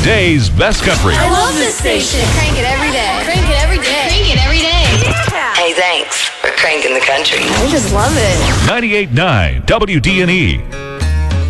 Today's best country. I love this station. Crank it every day. Crank it every day. Crank it every day. Yeah. Hey, thanks for cranking the country. I just love it. 98.9 WDNE.